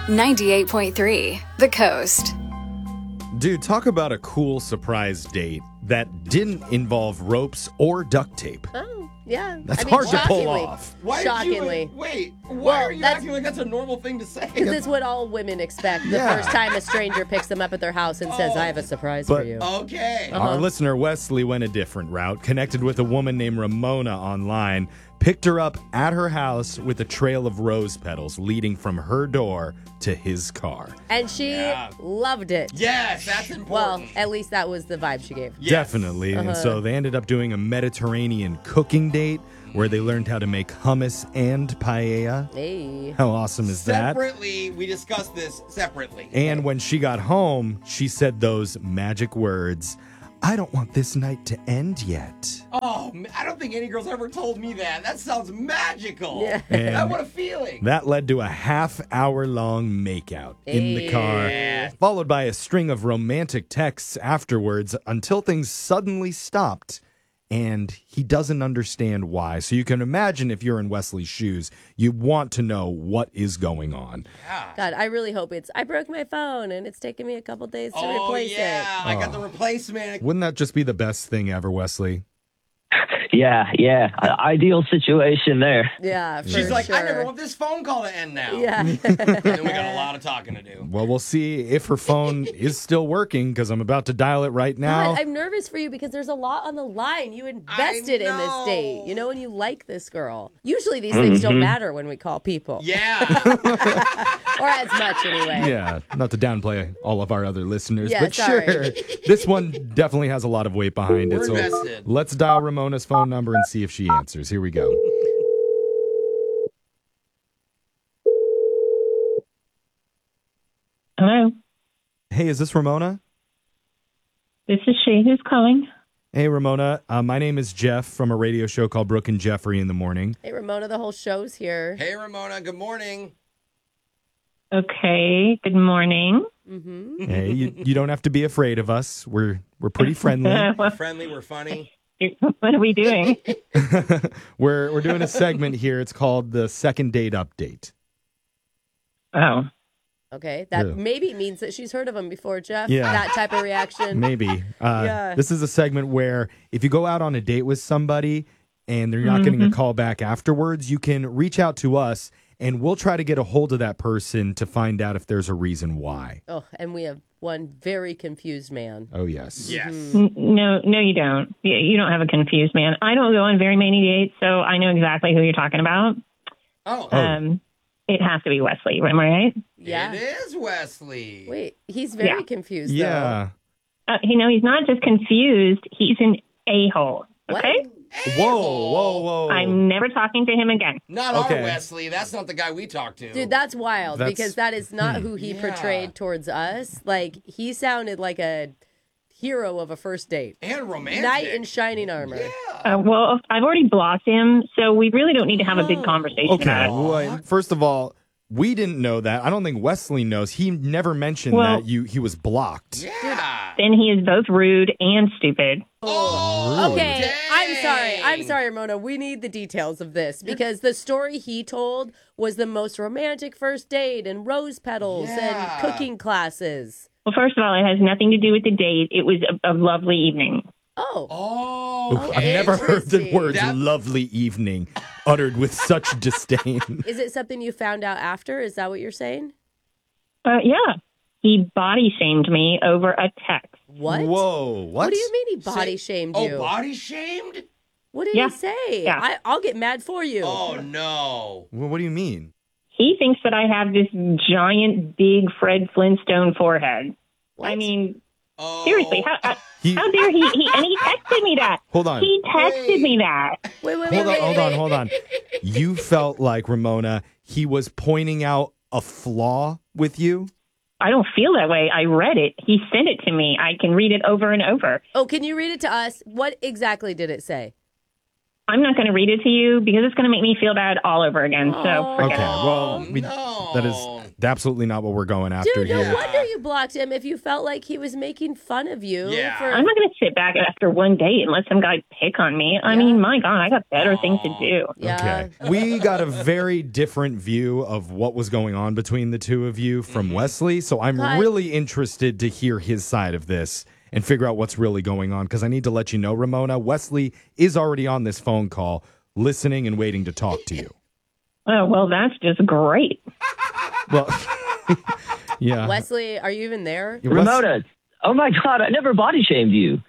98.3 The Coast. Dude, talk about a cool surprise date that didn't involve ropes or duct tape. Oh, yeah. That's hard to pull off. Shockingly. Why are you acting like that's a normal thing to say? Because it's what all women expect the first time a stranger picks them up at their house and says, I have a surprise for you. Okay. Our listener, Wesley, went a different route, connected with a woman named Ramona online, picked her up at her house with a trail of rose petals leading from her door to his car. And she loved it. Yes, that's important. Well, at least that was the vibe she gave. Yes. Definitely. And so they ended up doing a Mediterranean cooking date where they learned how to make hummus and paella. Hey. How awesome is that? Separately, we discussed this separately. And when she got home, she said those magic words, I don't want this night to end yet. Oh, I don't think any girl's ever told me that. That sounds magical. Yeah. And What a feeling. that led to a half-hour-long makeout in the car, followed by a string of romantic texts afterwards until things suddenly stopped. And he doesn't understand why. So you can imagine if you're in Wesley's shoes, you want to know what is going on. God, I really hope it's, I broke my phone and it's taken me a couple days to replace it. I got the replacement. Wouldn't that just be the best thing ever, Wesley? Yeah. Ideal situation there. Yeah, for She's like, sure. I never want this phone call to end now. Yeah. And then we got a lot of talking to do. Well, we'll see if her phone is still working because I'm about to dial it right now. God, I'm nervous for you because there's a lot on the line. You invested in this date, you know, and you like this girl. Usually these things don't matter when we call people. Yeah. Or as much anyway. Yeah, not to downplay all of our other listeners, Yeah, but sorry. sure. This one definitely has a lot of weight behind it. We're So invested. let's dial Ramona's phone number and see if she answers. Here we go. Hello, Hey, is this Ramona? this is she. Who's calling? Hey, Ramona. My name is Jeff from a radio show called Brooke and Jeffrey in the Morning. Hey, Ramona, the whole show's here. Hey, Ramona. Good morning. Okay, good morning. Hey, you don't have to be afraid of us. We're pretty friendly. What Friendly, we're funny. are we doing? We're doing a segment here. It's called the Second Date Update. Oh, Okay, that Yeah. maybe means that she's heard of him before, Jeff. Yeah. That type of reaction. Maybe. Yeah. This is a segment where if you go out on a date with somebody and they're not getting a call back afterwards, you can reach out to us and we'll try to get a hold of that person to find out if there's a reason why. Oh, and we have one very confused man. Oh, yes. Yes. no, you don't. You don't have a confused man. I don't go on very many dates, so I know exactly who you're talking about. Oh, It has to be Wesley, am I right? Yeah. it is Wesley. Wait, he's very Yeah. confused, though. Yeah. He's not just confused. He's an a-hole. What? Okay? Whoa. I'm never talking to him again. Not Okay. our Wesley. That's not the guy we talked to. Dude, that's wild That's- because that is not who he Yeah. portrayed towards us. Like, he sounded like a hero of a first date. And romantic. Knight in shining armor. Well, I've already blocked him, so we really don't need to have a big conversation Okay. about it. Well, first of all, we didn't know that. I don't think Wesley knows. He never mentioned Well- that he was blocked. Yeah. Then he is both rude and stupid. Oh, Okay, dang. I'm sorry, Ramona. We need the details of this because the story he told was the most romantic first date and rose petals Yeah. and cooking classes. Well, first of all, it has nothing to do with the date. It was a lovely evening. Oh, Oh, I've never heard the interesting. words lovely evening uttered with such disdain. is it something you found out after? Is that what you're saying? Yeah. He body shamed me over a text. What? Whoa, what? What do you mean he body shamed you? Oh, body shamed? What did Yeah. he say? Yeah. I'll get mad for you. Oh, no. Well, what do you mean? He thinks that I have this giant, big Fred Flintstone forehead. What? I mean, Oh. seriously, how He- dare he? And he texted me that. Hold on. He texted me that. Wait, Hold on. You felt like, Ramona, he was pointing out a flaw with you? I don't feel that way. I read it. He sent it to me. I can read it over and over. Oh, can you read it to us? What exactly did it say? I'm not going to read it to you because it's going to make me feel bad all over again. So forget Okay, it. well, no. that is absolutely not what we're going after Dude, no here. wonder you blocked him if you felt like he was making fun of you. Yeah. I'm not going to sit back after one date and let some guy pick on me. I mean, my God, I got better things to do. Yeah. Okay. We got a very different view of what was going on between the two of you from Wesley, so I'm God. really interested to hear his side of this and figure out what's really going on, because I need to let you know, Ramona, Wesley is already on this phone call, listening and waiting to talk to you. Oh, well, that's just great. Well, yeah. Wesley, are you even there? Ramona, oh my God, I never body shamed you.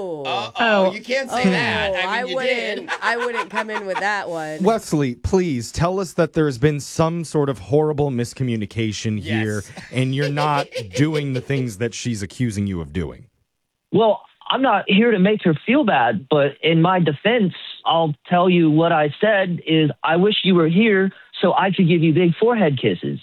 Oh. You can't say that. I mean, you did. I wouldn't come in with that one. Wesley, please tell us that there's been some sort of horrible miscommunication here, and you're not doing the things that she's accusing you of doing. Well, I'm not here to make her feel bad, but in my defense, I'll tell you what I said is I wish you were here so I could give you big forehead kisses.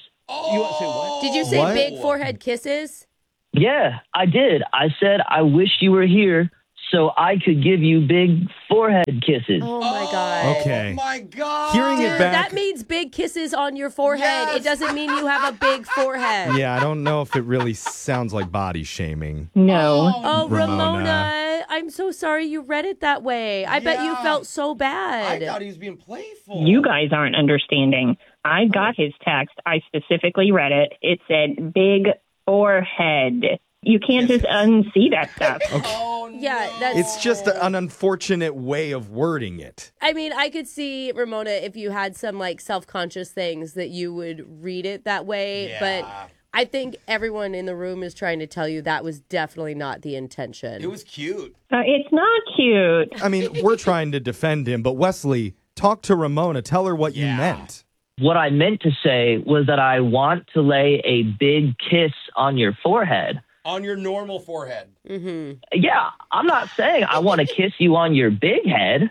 Did you say What? big forehead kisses? Yeah, I did. I said I wish you were here so I could give you big forehead kisses. Oh my God. Okay. Oh my God. Hearing it Dude, back. that means big kisses on your forehead. Yes. It doesn't mean you have a big forehead. Yeah, I don't know if it really sounds like body shaming. No. Oh, Ramona. Ramona, I'm so sorry you read it that way. I bet you Yeah. felt so I bad. thought he was being playful. You guys aren't understanding. I got his text. I specifically read it. It said big forehead. You can't just unsee that stuff. Oh, no. Yeah, that's. It's just an unfortunate way of wording it. I mean, I could see, Ramona, if you had some like self-conscious things that you would read it that way. Yeah. But I think everyone in the room is trying to tell you that was definitely not the intention. It was cute. It's not cute. I mean, we're trying to defend him, but Wesley, talk to Ramona. Tell her what you Yeah. meant. What I meant to say was that I want to lay a big kiss on your forehead. On your normal forehead. Yeah, I'm not saying I want to kiss you on your big head.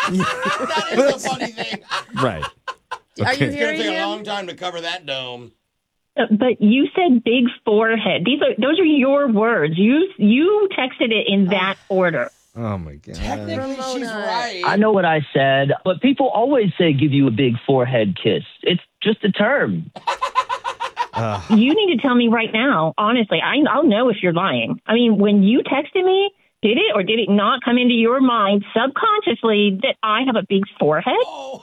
That is a funny thing. Right. Are you It's going hearing to take a him? long time to cover that dome. But you said big forehead. Those are your words. You texted it in that order. Oh, my God. Technically, she's Ramona. right. I know what I said, but people always say give you a big forehead kiss. It's just a term. You need to tell me right now. Honestly, I'll know if you're lying. I mean, when you texted me, did it or did it not come into your mind subconsciously that I have a big forehead? Oh,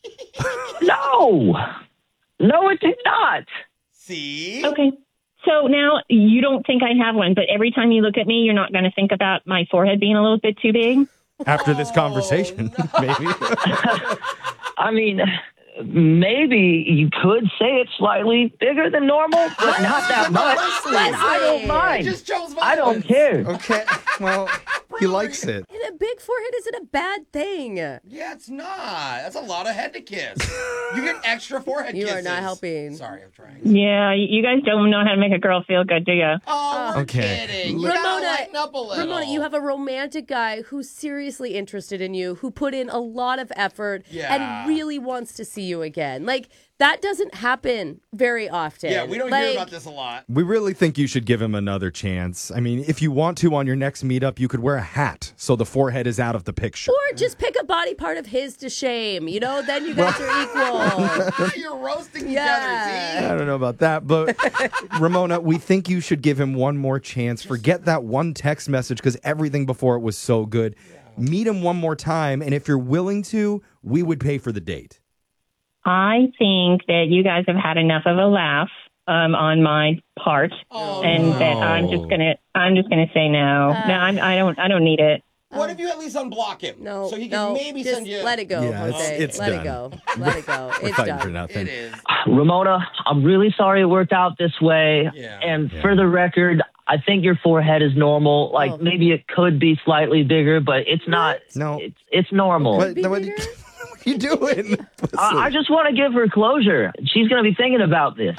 No, it did not. see? Okay. So now you don't think I have one, but every time you look at me, you're not going to think about my forehead being a little bit too big? After this conversation, maybe. I mean, maybe you could say it's slightly bigger than normal, but not that much. I don't mind. Just chose I don't violence. care. Okay. Well, he likes it. And a big forehead isn't a bad thing. Yeah, it's not. That's a lot of head to kiss. You get extra forehead You kisses. are not helping. Sorry, I'm trying. Yeah, you guys don't know how to make a girl feel good, do you? Oh, we're Okay. kidding. You gotta Ramona, lighten up a little. Ramona, you have a romantic guy who's seriously interested in you, who put in a lot of effort Yeah. and really wants to see you again. Like, that doesn't happen very often. Yeah, we don't hear about this a lot. We really think you should give him another chance. I mean, if you want to on your next meetup, you could wear a hat so the forehead is out of the picture. Or just pick a body part of his to shame, then you guys are equal. You're roasting Yeah. each other, I don't know about that, but Ramona, we think you should give him one more chance. Forget that one text message because everything before it was so good. Meet him one more time, and if you're willing to, we would pay for the date. I think that you guys have had enough of a laugh on my part, and that I'm just gonna say no. No, I don't need it. What if you at least unblock him? No, So he can no, maybe just send you. let it go, Yeah, Jose. it's let done. it go. Let it go. We're It's fighting for done. nothing. It is. Ramona, I'm really sorry it worked out this way. Yeah. And for the record, I think your forehead is normal. Like Oh. maybe it could be slightly bigger, but it's not. No. It's normal. What, Be what bigger? are you doing? I just want to give her closure. She's going to be thinking about this.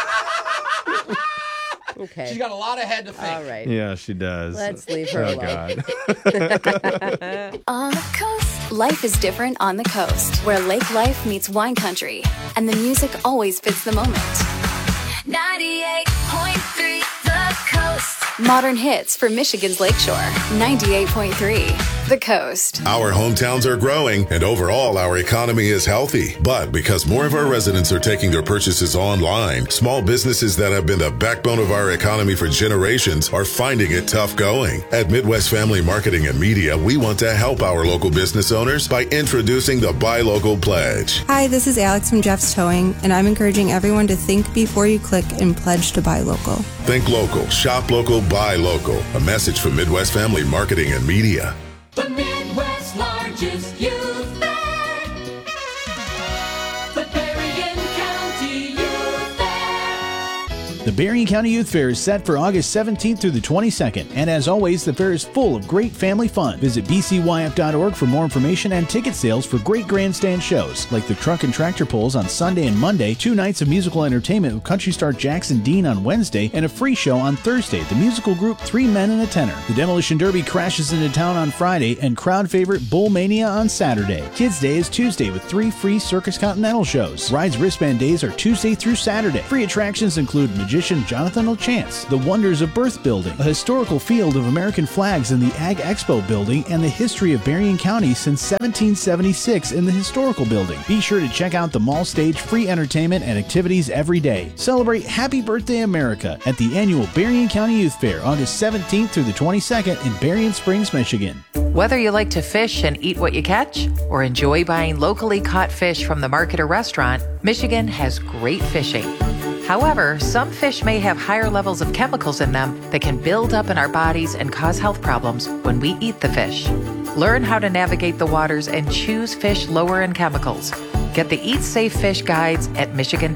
Okay. She's got a lot of head to think. All right. Yeah, she does. Let's leave her Oh, alone. God. On the coast, life is different on the coast, where lake life meets wine country, and the music always fits the moment. 98.3 The Coast. Modern hits for Michigan's Lakeshore. 98.3 The Coast. Our hometowns are growing, and overall, our economy is healthy. But because more of our residents are taking their purchases online, small businesses that have been the backbone of our economy for generations are finding it tough going. At Midwest Family Marketing and Media, we want to help our local business owners by introducing the Buy Local Pledge. Hi, this is Alex from Jeff's Towing, and I'm encouraging everyone to think before you click and pledge to buy local. Think local, shop local, buy local. A message from Midwest Family Marketing and Media. The Midwest's largest youth fair. The Berrien County Youth Fair. The Berrien County Youth Fair is set for August 17th through the 22nd, and as always, the fair is full of great family fun. Visit bcyf.org for more information and ticket sales for great grandstand shows, like the Truck and Tractor Pulls on Sunday and Monday, 2 nights of musical entertainment with country star Jackson Dean on Wednesday, and a free show on Thursday, the musical group 3 Men and a Tenor. The Demolition Derby crashes into town on Friday, and crowd favorite Bull Mania on Saturday. Kids Day is Tuesday with 3 free Circus Continental shows. Rides Wristband Days are Tuesday through Saturday. Free attractions include magician Jonathan O'Chance, the Wonders of Birth Building, a historical field of American flags in the Ag Expo building, and the history of Berrien County since 1776 in the historical building. Be sure to check out the mall stage, free entertainment, and activities every day. Celebrate Happy Birthday America at the annual Berrien County Youth Fair, August 17th through the 22nd in Berrien Springs, Michigan. Whether you like to fish and eat what you catch, or enjoy buying locally caught fish from the market or restaurant, Michigan has great fishing. However, some fish may have higher levels of chemicals in them that can build up in our bodies and cause health problems when we eat the fish. Learn how to navigate the waters and choose fish lower in chemicals. Get the Eat Safe Fish guides at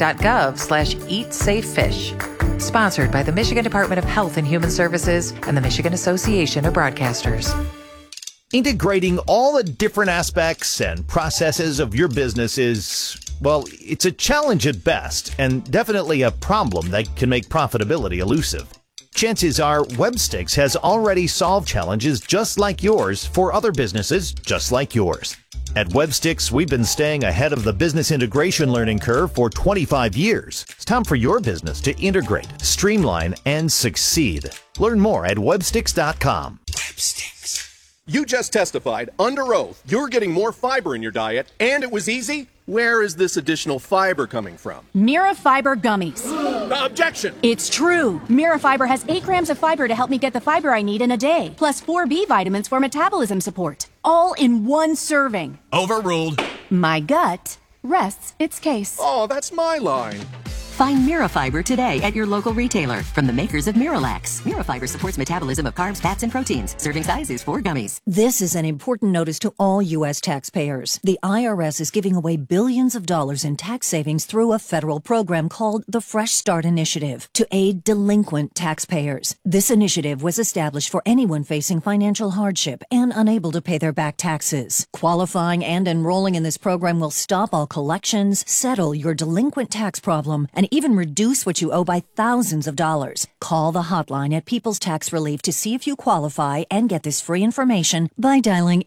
michigan.gov/eatsafefish. Sponsored by the Michigan Department of Health and Human Services and the Michigan Association of Broadcasters. Integrating all the different aspects and processes of your business is, well, it's a challenge at best, and definitely a problem that can make profitability elusive. Chances are Webstix has already solved challenges just like yours for other businesses just like yours. At Webstix, we've been staying ahead of the business integration learning curve for 25 years. It's time for your business to integrate, streamline, and succeed. Learn more at Webstix.com. Webstix. You just testified under oath you're getting more fiber in your diet, and it was easy? Where is this additional fiber coming from? Mirafiber gummies. Objection! It's true. Mirafiber has 8 grams of fiber to help me get the fiber I need in a day, plus 4 B vitamins for metabolism support. All in one serving. Overruled. My gut rests its case. Oh, that's my line. Find Mirafiber today at your local retailer from the makers of Miralax. Mirafiber supports metabolism of carbs, fats, and proteins. Serving size is 4 gummies. This is an important notice to all U.S. taxpayers. The IRS is giving away billions of dollars in tax savings through a federal program called the Fresh Start Initiative to aid delinquent taxpayers. This initiative was established for anyone facing financial hardship and unable to pay their back taxes. Qualifying and enrolling in this program will stop all collections, settle your delinquent tax problem, and even reduce what you owe by thousands of dollars. Call the hotline at People's Tax Relief to see if you qualify and get this free information by dialing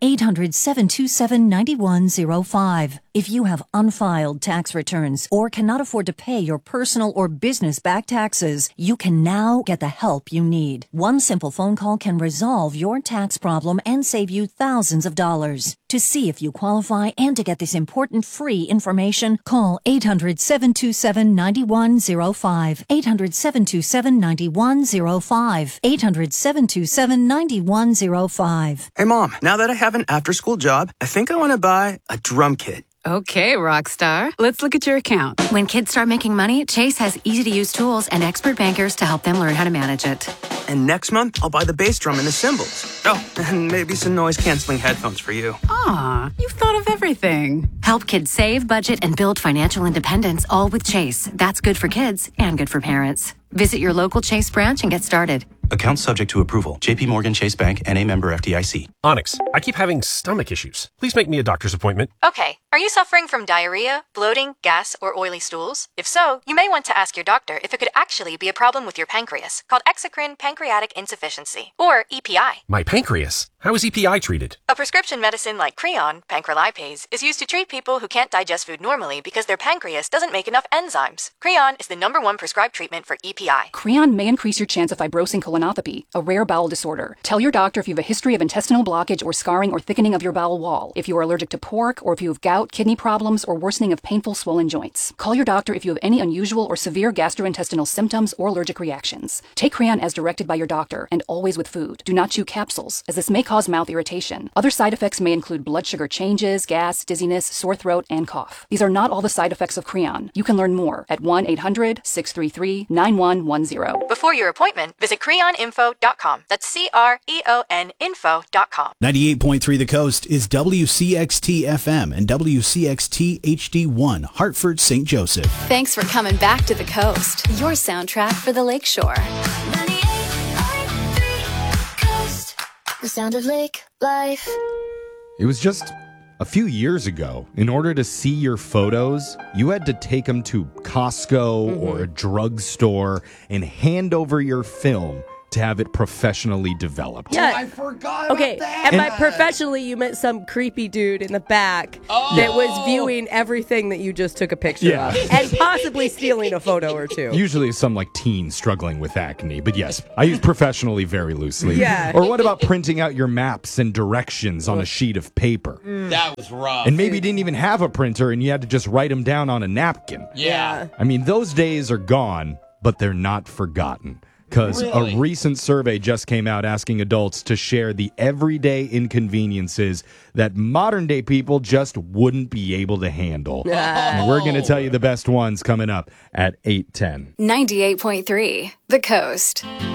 800-727-9105. If you have unfiled tax returns or cannot afford to pay your personal or business back taxes, you can now get the help you need. One simple phone call can resolve your tax problem and save you thousands of dollars. To see if you qualify and to get this important free information, call 800-727-9105. 800-727-9105. 800-727-9105. Hey, Mom, now that I have an after-school job, I think I want to buy a drum kit. Okay, Rockstar. Let's look at your account. When kids start making money, Chase has easy-to-use tools and expert bankers to help them learn how to manage it. And next month, I'll buy the bass drum and the cymbals. Oh, and maybe some noise-canceling headphones for you. Aw, you've thought of everything. Help kids save, budget, and build financial independence, all with Chase. That's good for kids and good for parents. Visit your local Chase branch and get started. Account subject to approval. JP Morgan Chase Bank, N.A. member FDIC. Onyx, I keep having stomach issues. Please make me a doctor's appointment. Okay. Are you suffering from diarrhea, bloating, gas, or oily stools? If so, you may want to ask your doctor if it could actually be a problem with your pancreas, called exocrine pancreatic insufficiency, or EPI. My pancreas? How is EPI treated? A prescription medicine like Creon, pancrelipase, is used to treat people who can't digest food normally because their pancreas doesn't make enough enzymes. Creon is the #1 prescribed treatment for EPI. Creon may increase your chance of fibrosing colonopathy, a rare bowel disorder. Tell your doctor if you have a history of intestinal blockage or scarring or thickening of your bowel wall, if you are allergic to pork, or if you have gout, kidney problems, or worsening of painful swollen joints. Call your doctor if you have any unusual or severe gastrointestinal symptoms or allergic reactions. Take Creon as directed by your doctor, and always with food. Do not chew capsules, as this may cause mouth irritation. Other side effects may include blood sugar changes, gas, dizziness, sore throat, and cough. These are not all the side effects of Creon. You can learn more at 1-800-633-9110. Before your appointment, visit creoninfo.com. That's CREON info.com. 98.3 The Coast is WCXT FM and WCXT HD1, Hartford, St. Joseph. Thanks for coming back to the coast. Your soundtrack for the Lakeshore. The sound of lake life. It was just a few years ago. In order to see your photos, you had to take them to Costco or a drugstore and hand over your film to have it professionally developed. Yeah. I forgot about Okay, that. and by professionally, you meant some creepy dude in the back that was viewing everything that you just took a picture of. And possibly stealing a photo or two. Usually some like teen struggling with acne, but yes, I use professionally very loosely. Yeah. Or what about printing out your maps and directions on a sheet of paper? That was rough. And maybe you didn't even have a printer and you had to just write them down on a napkin. Yeah. I mean, those days are gone, but they're not forgotten. Because a recent survey just came out asking adults to share the everyday inconveniences that modern day people just wouldn't be able to handle. And we're going to tell you the best ones coming up at 8:10. 98.3 The Coast.